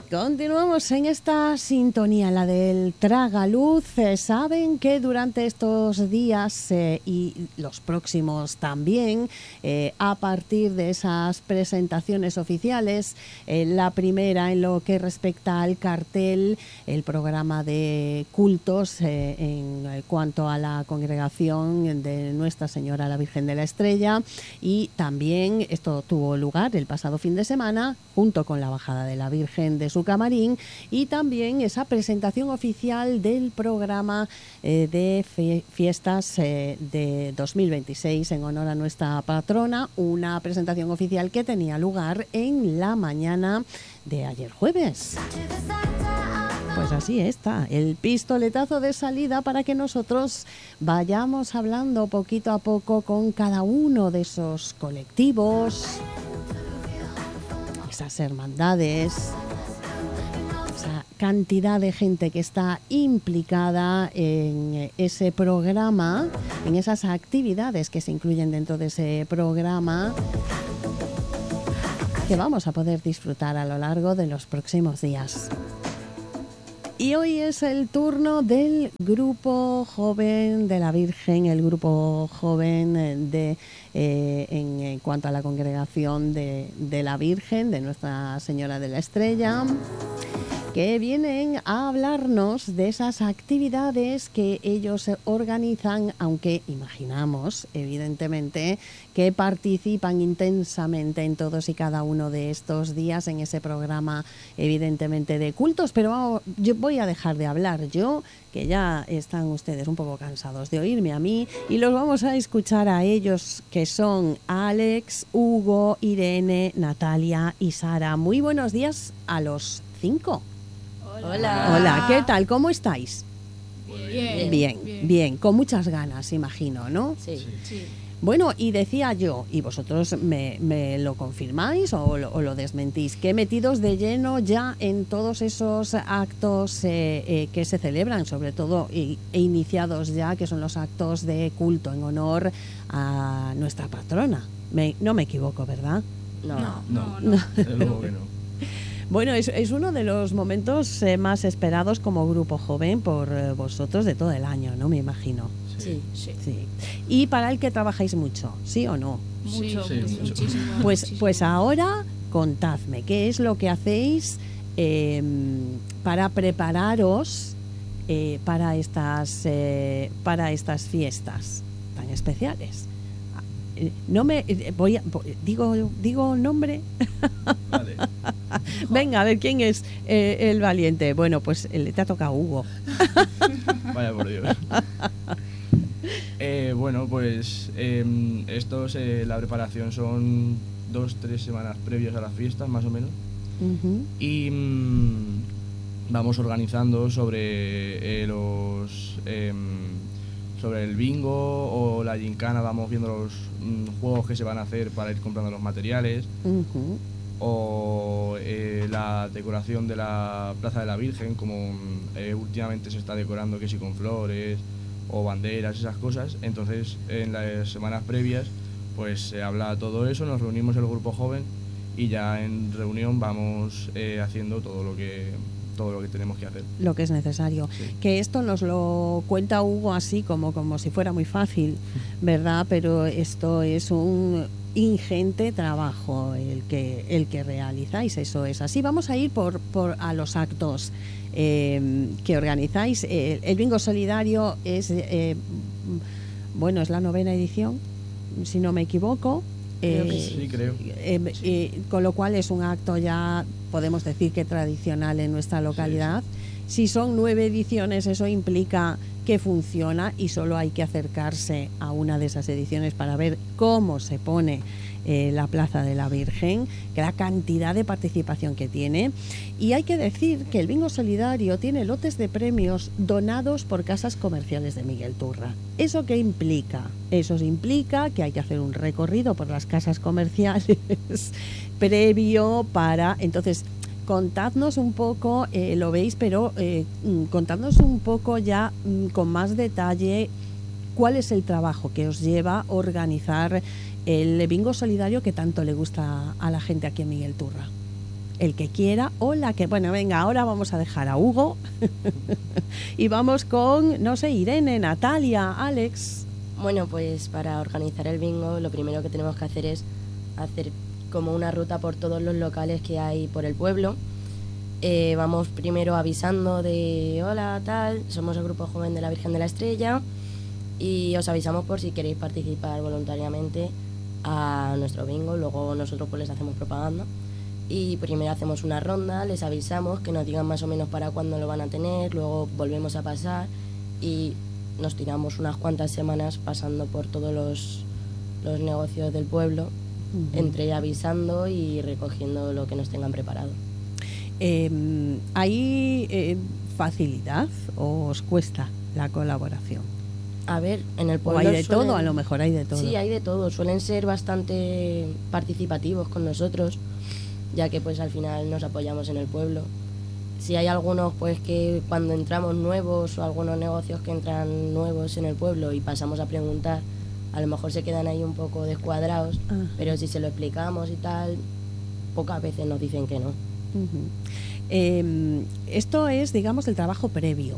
Continuamos en esta sintonía, la del Tragaluz. Saben que durante estos días y los próximos también, a partir de esas presentaciones oficiales, la primera en lo que respecta al cartel, el programa de cultos en cuanto a la congregación de Nuestra Señora la Virgen de la Estrella, y también esto tuvo lugar el pasado fin de semana junto con la bajada de la Virgen de su camarín, y también esa presentación oficial del programa de fiestas de 2026 en honor a nuestra patrona, una presentación oficial que tenía lugar en la mañana de ayer jueves. Pues así está, el pistoletazo de salida para que nosotros vayamos hablando poquito a poco con cada uno de esos colectivos, esas hermandades, esa cantidad de gente que está implicada en ese programa, en esas actividades que se incluyen dentro de ese programa, que vamos a poder disfrutar a lo largo de los próximos días. Y hoy es el turno del grupo joven de la Virgen, el grupo joven en cuanto a la congregación de la Virgen, de Nuestra Señora de la Estrella, que vienen a hablarnos de esas actividades que ellos organizan, aunque imaginamos, evidentemente, que participan intensamente en todos y cada uno de estos días en ese programa, evidentemente, de cultos. Pero yo voy a dejar de hablar yo, que ya están ustedes un poco cansados de oírme a mí, y los vamos a escuchar a ellos, que son Alex, Hugo, Irene, Natalia y Sara. Muy buenos días a los 5. Hola. Hola, ¿qué tal? ¿Cómo estáis? Bien. Bien, con muchas ganas, imagino, ¿no? Sí. Bueno, y decía yo, y vosotros me lo confirmáis o lo desmentís, que metidos de lleno ya en todos esos actos que se celebran, sobre todo, e iniciados ya, que son los actos de culto en honor a nuestra patrona. No me equivoco, ¿verdad? No. Desde luego que no. Bueno, es uno de los momentos más esperados como grupo joven por vosotros de todo el año, ¿no? Me imagino. Sí. Y para el que trabajáis mucho, ¿sí o no? Mucho. Pues ahora contadme, ¿qué es lo que hacéis para prepararos para estas fiestas tan especiales? No me digo nombre. Vale. Venga, a ver quién es el valiente. Bueno, pues te ha tocado Hugo. Vaya por Dios. Bueno, pues la preparación son 2-3 semanas previas a las fiestas, más o menos. Uh-huh. Y vamos organizando sobre sobre el bingo o la gincana, vamos viendo los juegos que se van a hacer para ir comprando los materiales. Uh-huh. O la decoración de la Plaza de la Virgen, como últimamente se está decorando, que si con flores o banderas, esas cosas. Entonces, en las semanas previas, pues se habla todo eso, nos reunimos el grupo joven y ya en reunión vamos haciendo todo lo que tenemos que hacer. Lo que es necesario. Sí. Que esto nos lo cuenta Hugo así como si fuera muy fácil, ¿verdad? Pero esto es un ingente trabajo el que realizáis, eso es así. Vamos a ir por a los actos que organizáis. El bingo solidario es es la 9ª edición, si no me equivoco. Creo que sí, creo. Con lo cual es un acto ya, podemos decir, que tradicional en nuestra localidad. Sí. Si son 9 ediciones, eso implica que funciona, y solo hay que acercarse a una de esas ediciones para ver cómo se pone la Plaza de la Virgen, que la cantidad de participación que tiene. Y hay que decir que el bingo solidario tiene lotes de premios donados por casas comerciales de Miguel Turra. ¿Eso qué implica? Eso implica que hay que hacer un recorrido por las casas comerciales previo para... Entonces, contadnos un poco, lo veis, pero contadnos un poco ya con más detalle cuál es el trabajo que os lleva a organizar el bingo solidario que tanto le gusta a la gente aquí en Miguel Turra. el que quiera o la que... Bueno, venga, ahora vamos a dejar a Hugo y vamos con, no sé, Irene, Natalia, Alex. Bueno, pues para organizar el bingo lo primero que tenemos que hacer es hacer como una ruta por todos los locales que hay por el pueblo. Vamos primero avisando de hola, tal, somos el grupo joven de la Virgen de la Estrella y os avisamos por si queréis participar voluntariamente a nuestro bingo. Luego nosotros pues les hacemos propaganda y primero hacemos una ronda, les avisamos que nos digan más o menos para cuándo lo van a tener, luego volvemos a pasar y nos tiramos unas cuantas semanas pasando por todos los negocios del pueblo, entre avisando y recogiendo lo que nos tengan preparado. ¿Hay facilidad o os cuesta la colaboración? A ver, en el pueblo ¿O hay de todo? A lo mejor hay de todo. Sí, hay de todo. Suelen ser bastante participativos con nosotros, ya que pues al final nos apoyamos en el pueblo. Si hay algunos pues que cuando entramos nuevos o algunos negocios que entran nuevos en el pueblo y pasamos a preguntar, a lo mejor se quedan ahí un poco descuadrados, pero si se lo explicamos y tal, pocas veces nos dicen que no. Esto es, digamos, el trabajo previo.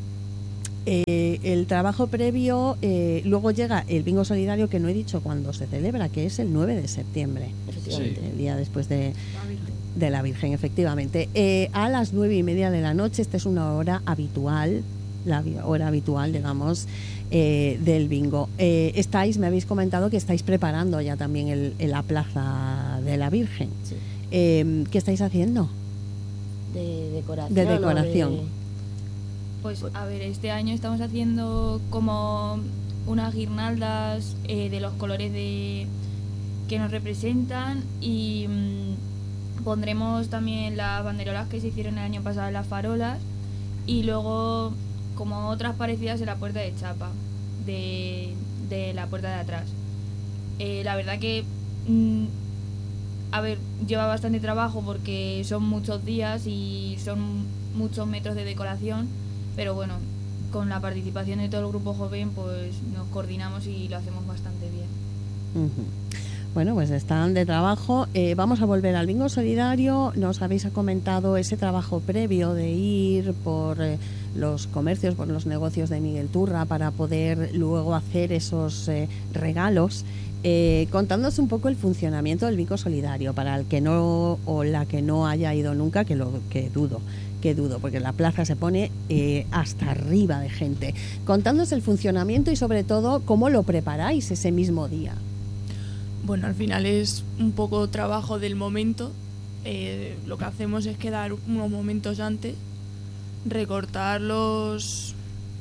El trabajo previo, luego llega el bingo solidario, que no he dicho cuándo se celebra, que es el 9 de septiembre, efectivamente, el día después de la Virgen, efectivamente. A las 9:30 de la noche, esta es una hora habitual, la hora habitual, digamos, del bingo. Me habéis comentado que estáis preparando ya también la plaza de la Virgen. Sí. ¿Qué estáis haciendo? De decoración. De decoración. Pues a ver, este año estamos haciendo como unas guirnaldas de los colores que nos representan y pondremos también las banderolas que se hicieron el año pasado en las farolas y luego como otras parecidas en la puerta de chapa de la puerta de atrás. La verdad que a ver, lleva bastante trabajo porque son muchos días y son muchos metros de decoración, pero bueno, con la participación de todo el grupo joven pues nos coordinamos y lo hacemos bastante bien. Bueno, pues están de trabajo. Vamos a volver al bingo solidario. Nos habéis comentado ese trabajo previo de ir por los comercios, por los negocios de Miguel Turra para poder luego hacer esos regalos. Contándonos un poco el funcionamiento del bingo solidario para el que no o la que no haya ido nunca, que dudo, porque la plaza se pone hasta arriba de gente. Contándonos el funcionamiento y sobre todo cómo lo preparáis ese mismo día. Bueno, al final es un poco trabajo del momento. Lo que hacemos es quedar unos momentos antes, recortar los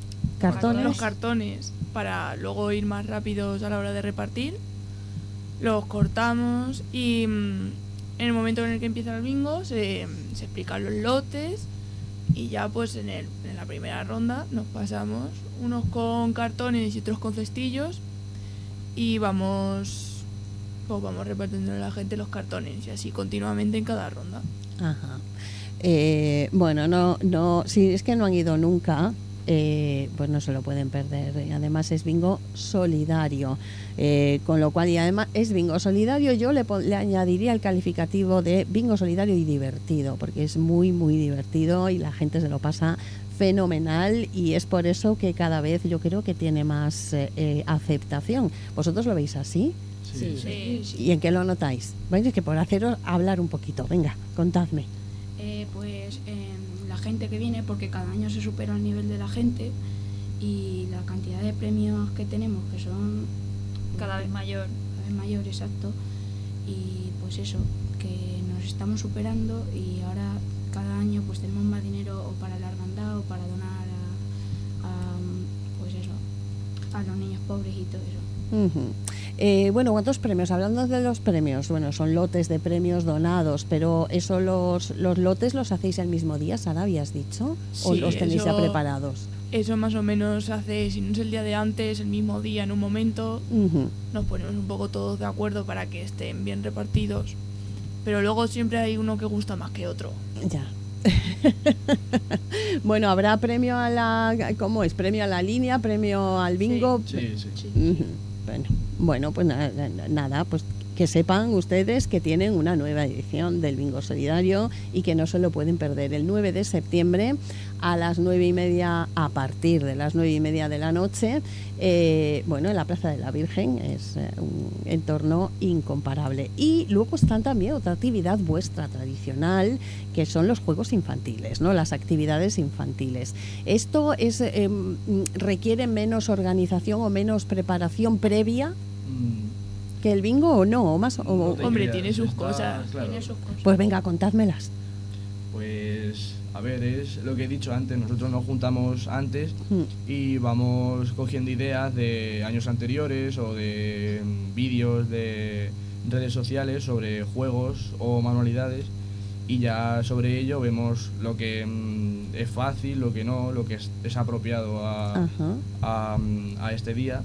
cartones para luego ir más rápidos a la hora de repartir. Los cortamos y en el momento en el que empieza el bingo se explican los lotes y ya pues en la primera ronda nos pasamos unos con cartones y otros con cestillos y vamos repartiendo a la gente los cartones y así continuamente en cada ronda. Ajá. Bueno, no, si es que no han ido nunca, pues no se lo pueden perder. Además es bingo solidario, con lo cual, y además es bingo solidario, yo le añadiría el calificativo de bingo solidario y divertido, porque es muy muy divertido y la gente se lo pasa fenomenal y es por eso que cada vez yo creo que tiene más aceptación. ¿Vosotros lo veis así? Sí. ¿Y en qué lo notáis? Bueno, es que por haceros hablar un poquito, venga, contadme. Pues la gente que viene, porque cada año se supera el nivel de la gente y la cantidad de premios que tenemos, que son cada vez mayor, exacto, y pues eso, que nos estamos superando y ahora cada año pues tenemos más dinero o para la hermandad o para donar pues eso, a los niños pobres y todo eso. Bueno, ¿cuántos premios? Hablando de los premios, bueno, son lotes de premios donados, pero eso los lotes los hacéis el mismo día, Sara, habías dicho, ¿o sí, los tenéis ya preparados? Eso más o menos hace, si no es el día de antes, el mismo día en un momento, nos ponemos un poco todos de acuerdo para que estén bien repartidos, pero luego siempre hay uno que gusta más que otro. Ya. Bueno, ¿habrá premio a la... ¿Cómo es? ¿Premio a la línea? ¿Premio al bingo? Sí. Bueno, pues nada, pues que sepan ustedes que tienen una nueva edición del Bingo Solidario y que no se lo pueden perder. El 9 de septiembre a las 9:30, a partir de las 9:30 de la noche, bueno, en la Plaza de la Virgen, es un entorno incomparable. Y luego están también otra actividad vuestra tradicional, que son los juegos infantiles, ¿no? Las actividades infantiles. ¿Esto requiere menos organización o menos preparación previa que el bingo o no? ¿O más? Hombre, tiene sus cosas. Claro. Tiene sus cosas. Pues venga, contádmelas. Pues, a ver, es lo que he dicho antes, nosotros nos juntamos antes y vamos cogiendo ideas de años anteriores o de vídeos de redes sociales sobre juegos o manualidades, y ya sobre ello vemos lo que es fácil, lo que no, lo que es apropiado a este día.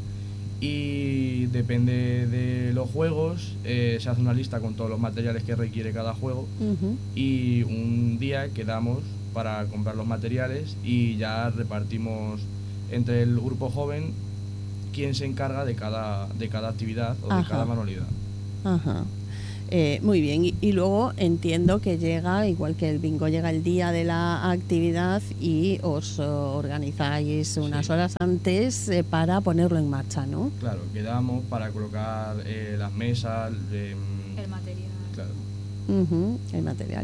Y depende de los juegos, se hace una lista con todos los materiales que requiere cada juego, y un día quedamos para comprar los materiales y ya repartimos entre el grupo joven quién se encarga de cada actividad o de cada manualidad. Ajá. Muy bien, y luego entiendo que llega, igual que el bingo, llega el día de la actividad y os organizáis unas horas antes para ponerlo en marcha, ¿no? Claro, quedamos para colocar las mesas, El material. claro. El material.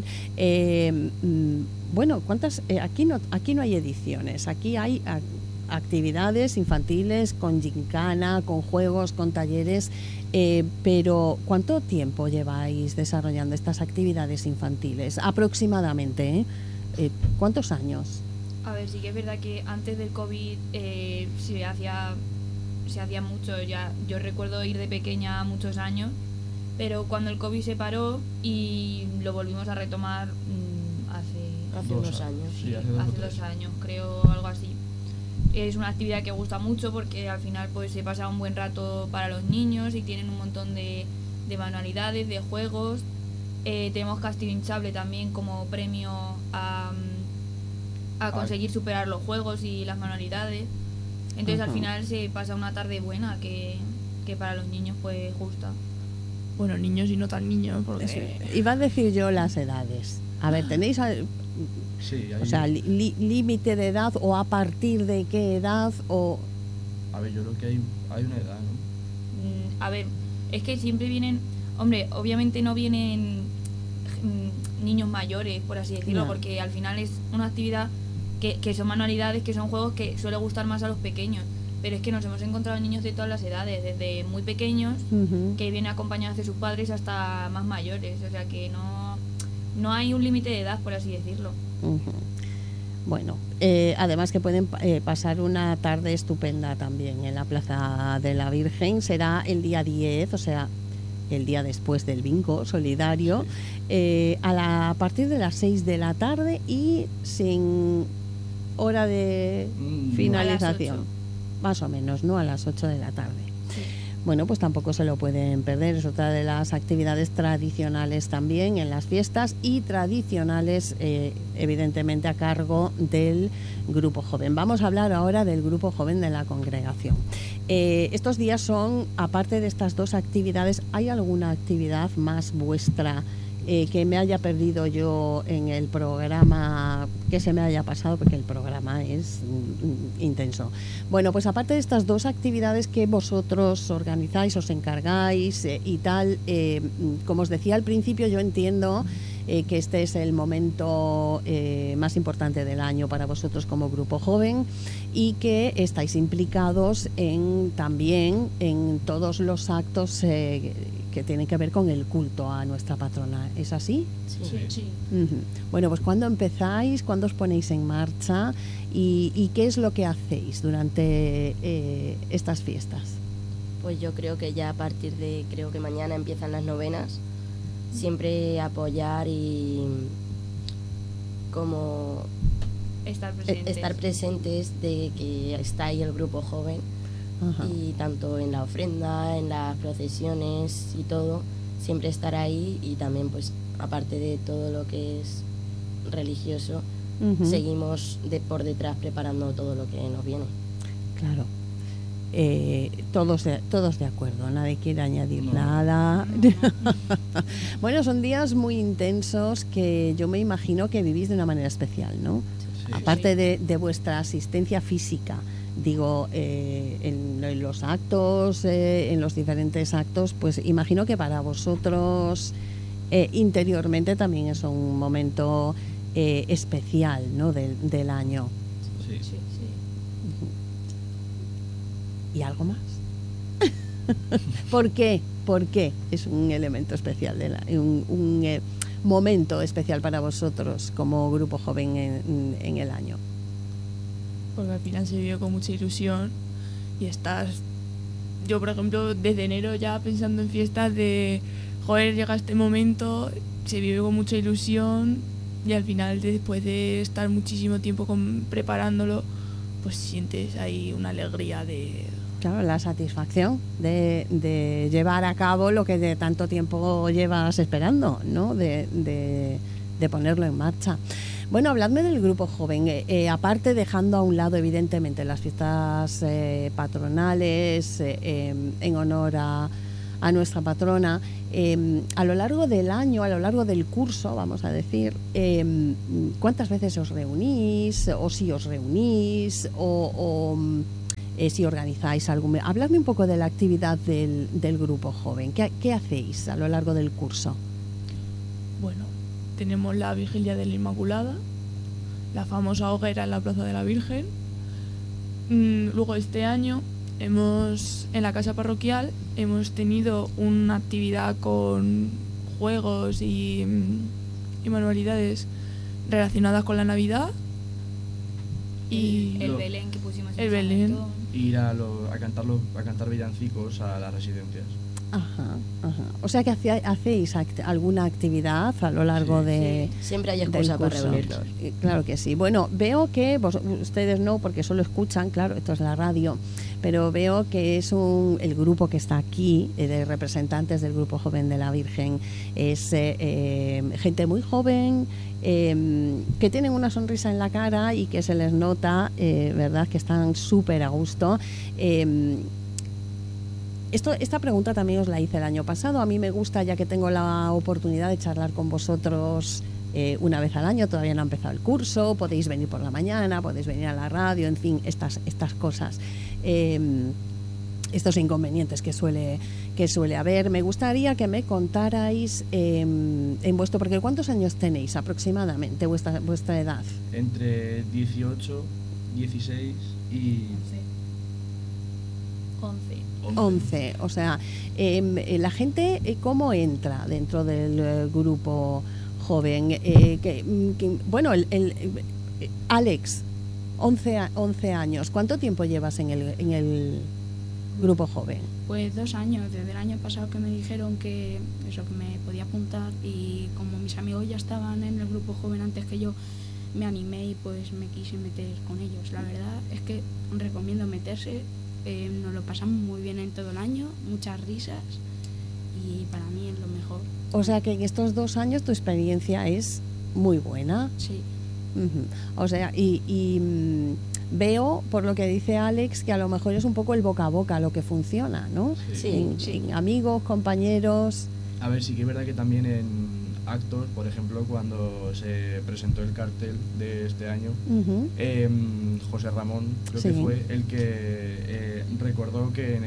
Bueno, ¿cuántas? Aquí no hay ediciones, aquí hay actividades infantiles con gincana, con juegos, con talleres, pero ¿cuánto tiempo lleváis desarrollando estas actividades infantiles? Aproximadamente, ¿cuántos años? A ver, sí que es verdad que antes del COVID se hacía mucho. Ya yo recuerdo ir de pequeña muchos años, pero cuando el COVID se paró y lo volvimos a retomar Hace unos años. Sí, hace hace 2 años, creo, algo así. Es una actividad que gusta mucho porque al final pues se pasa un buen rato para los niños y tienen un montón de manualidades, de juegos. Tenemos castillo hinchable también como premio a conseguir superar los juegos y las manualidades. Entonces al final se pasa una tarde buena que para los niños pues gusta. Bueno, niños y no tan niños, porque... Iba a decir yo las edades. A ver, ¿tenéis Sí, o sea, límite de edad o a partir de qué edad? O a ver, yo creo que hay una edad, ¿no? A ver, es que siempre vienen... Hombre, obviamente no vienen niños mayores, por así decirlo, No. porque al final es una actividad que son manualidades, que son juegos que suele gustar más a los pequeños. Pero es que nos hemos encontrado niños de todas las edades, desde muy pequeños, que vienen acompañados de sus padres, hasta más mayores. O sea que no hay un límite de edad, por así decirlo. Bueno, además que pueden pasar una tarde estupenda también en la Plaza de la Virgen. Será el día 10, o sea, el día después del bingo solidario, a partir de las 6 de la tarde y sin hora de finalización. A las 8. Más o menos, ¿no? A las 8 de la tarde. Bueno, pues tampoco se lo pueden perder. Es otra de las actividades tradicionales también en las fiestas y tradicionales, evidentemente, a cargo del Grupo Joven. Vamos a hablar ahora del Grupo Joven de la congregación. Estos días son, aparte de estas dos actividades, ¿hay alguna actividad más vuestra que me haya perdido yo en el programa, que se me haya pasado, porque el programa es intenso? Bueno, pues aparte de estas dos actividades que vosotros organizáis, os encargáis y tal, como os decía al principio, yo entiendo que este es el momento más importante del año para vosotros como Grupo Joven y que estáis implicados también en todos los actos que tienen que ver con el culto a nuestra patrona. ¿Es así? Sí. Bueno, pues ¿cuándo empezáis? ¿Cuándo os ponéis en marcha? ¿Y qué es lo que hacéis durante estas fiestas? Pues yo creo que ya a partir de, creo que mañana empiezan las novenas, siempre apoyar y como estar presentes de que está ahí el Grupo Joven. Ajá. Y tanto en la ofrenda, en las procesiones y todo, siempre estar ahí, y también pues aparte de todo lo que es religioso, seguimos por detrás preparando todo lo que nos viene. Claro. todos de acuerdo, nadie quiere añadir No. nada. Bueno, son días muy intensos que yo me imagino que vivís de una manera especial, ¿no? Sí. Aparte de vuestra asistencia física, digo, en los actos, en los diferentes actos, pues imagino que para vosotros interiormente también es un momento especial, ¿no? del año. Sí. Sí. ¿Y algo más? ¿Por qué? ¿Por qué es un elemento especial, un momento especial para vosotros como grupo joven en el año? Porque al final se vive con mucha ilusión y yo por ejemplo desde enero ya pensando en fiestas de, joder, llega este momento, se vive con mucha ilusión y al final después de estar muchísimo tiempo preparándolo, pues sientes ahí una alegría de... Claro, la satisfacción de llevar a cabo lo que de tanto tiempo llevas esperando, ¿no? De ponerlo en marcha. Bueno, habladme del grupo joven, aparte dejando a un lado evidentemente las fiestas patronales en honor a nuestra patrona, a lo largo del año, a lo largo del curso, vamos a decir, ¿cuántas veces os reunís? O si os reunís, si organizáis algún... Habladme un poco de la actividad del grupo joven. ¿Qué hacéis a lo largo del curso? Bueno, tenemos la Vigilia de la Inmaculada, la famosa hoguera en la Plaza de la Virgen. Luego este año en la casa parroquial hemos tenido una actividad con juegos y manualidades relacionadas con la Navidad. Y el Belén que pusimos en el Belén. San Antón. Ir a cantar villancicos a las residencias. Ajá. O sea que hacéis alguna actividad a lo largo Sí. de... Siempre hay del excusa para curso. reunirnos. Claro que sí. Bueno, veo que ustedes no, porque solo escuchan, claro, esto es la radio, pero veo que es el grupo que está aquí, de representantes del Grupo Joven de la Virgen, es gente muy joven, que tienen una sonrisa en la cara y que se les nota, ¿verdad?, que están súper a gusto. Esta pregunta también os la hice el año pasado. A mí me gusta, ya que tengo la oportunidad de charlar con vosotros una vez al año. Todavía no ha empezado el curso, podéis venir por la mañana, podéis venir a la radio, en fin, estas cosas, estos inconvenientes que suele haber. Me gustaría que me contarais en vuestro... Porque ¿cuántos años tenéis aproximadamente, vuestra edad? Entre 18, 16 y 11. O sea, la gente, ¿cómo entra dentro del grupo joven? Bueno, Alex, 11 años. ¿Cuánto tiempo llevas en el grupo joven? Pues 2 años, desde el año pasado que me dijeron que me podía apuntar, y como mis amigos ya estaban en el grupo joven antes que yo, me animé y pues me quise meter con ellos. La verdad es que recomiendo meterse. Nos lo pasamos muy bien en todo el año, muchas risas, y para mí es lo mejor. O sea que en estos 2 años tu experiencia es muy buena. Sí. O sea, veo, por lo que dice Alex, que a lo mejor es un poco el boca a boca lo que funciona, ¿no? Sí. En amigos, compañeros. A ver, sí que es verdad que también en actos, por ejemplo, cuando se presentó el cartel de este año, José Ramón creo que fue el que recordó que en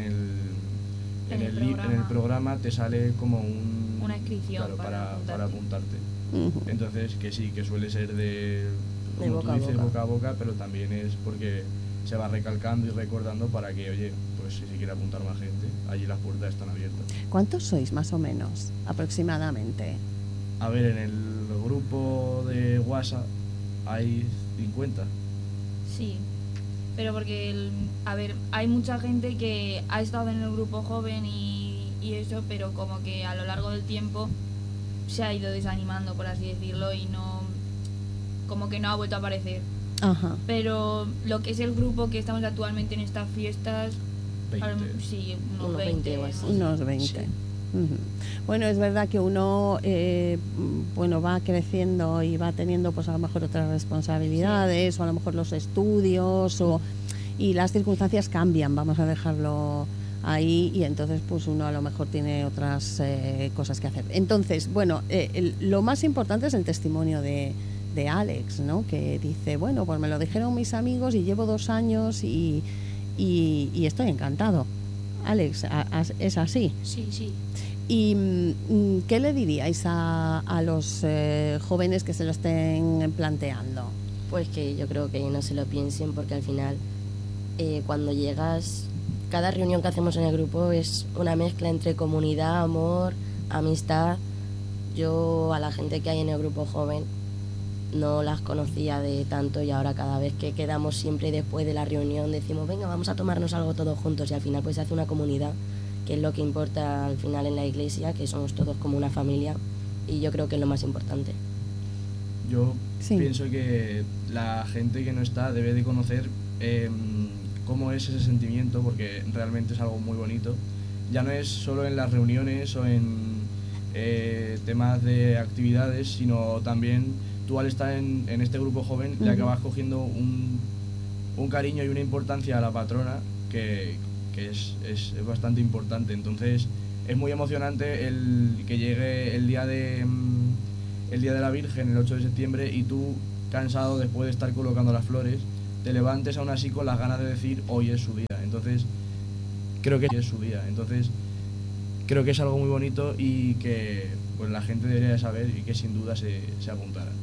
el programa te sale como una inscripción, claro, para apuntarte. Entonces, que sí, que suele ser como boca tú dices, a boca. boca a boca, pero también es porque se va recalcando y recordando para que, oye, pues si se quiere apuntar más gente, allí las puertas están abiertas. ¿Cuántos sois más o menos, aproximadamente? A ver, en el grupo de WhatsApp hay 50. Sí, pero porque, hay mucha gente que ha estado en el grupo joven y eso, pero como que a lo largo del tiempo se ha ido desanimando, por así decirlo, y como que no ha vuelto a aparecer. Ajá. Pero lo que es el grupo que estamos actualmente en estas fiestas, 20. Sí, unos Unos 20 20 o así. Unos 20. Sí. Bueno, es verdad que uno va creciendo y va teniendo pues a lo mejor otras responsabilidades, o a lo mejor los estudios, y las circunstancias cambian, vamos a dejarlo ahí, y entonces pues uno a lo mejor tiene otras cosas que hacer. Entonces, bueno, lo más importante es el testimonio de Alex, ¿no? Que dice, bueno, pues me lo dijeron mis amigos y llevo 2 años y estoy encantado. Alex, ¿es así? Sí, sí. ¿Y qué le diríais a los jóvenes que se lo estén planteando? Pues que yo creo que no se lo piensen, porque al final cuando llegas, cada reunión que hacemos en el grupo es una mezcla entre comunidad, amor, amistad. Yo a la gente que hay en el grupo joven no las conocía de tanto, y ahora cada vez que quedamos siempre después de la reunión decimos, venga, vamos a tomarnos algo todos juntos, y al final pues se hace una comunidad, que es lo que importa al final en la iglesia, que somos todos como una familia, y yo creo que es lo más importante. Yo Sí. pienso que la gente que no está debe de conocer cómo es ese sentimiento, porque realmente es algo muy bonito. Ya no es solo en las reuniones o en temas de actividades, sino también tú al estar en este grupo joven le acabas cogiendo un cariño y una importancia a la patrona que es bastante importante. Entonces es muy emocionante el que llegue el día de la Virgen, el 8 de septiembre, y tú, cansado después de estar colocando las flores, te levantes aún así con las ganas de decir, hoy es su día. Entonces creo que es su día. Entonces creo que es algo muy bonito y que pues la gente debería de saber, y que sin duda se apuntara.